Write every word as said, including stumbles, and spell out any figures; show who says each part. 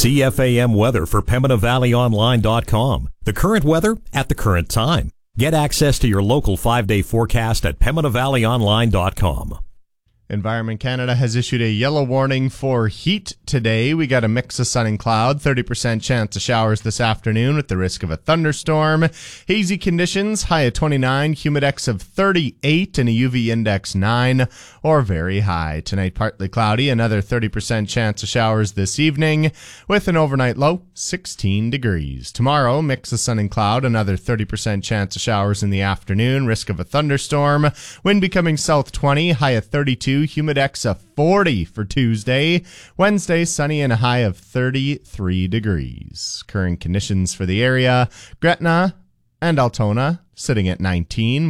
Speaker 1: C F A M weather for Pembina Valley Online dot com. The current weather at the current time. Get access to your local five-day forecast at Pembina Valley Online dot com.
Speaker 2: Environment Canada has issued a yellow warning for heat today. We got a mix of sun and cloud, thirty percent chance of showers this afternoon with the risk of a thunderstorm. Hazy conditions, high of twenty-nine, humidex of thirty-eight, and a U V index nine or very high. Tonight, partly cloudy, another thirty percent chance of showers this evening with an overnight low, sixteen degrees. Tomorrow, mix of sun and cloud, another thirty percent chance of showers in the afternoon, risk of a thunderstorm. Wind becoming south twenty, high of thirty-two. Humidex of forty for Tuesday. Wednesday, sunny and a high of thirty-three degrees. Current conditions for the area, Gretna and Altona sitting at nineteen.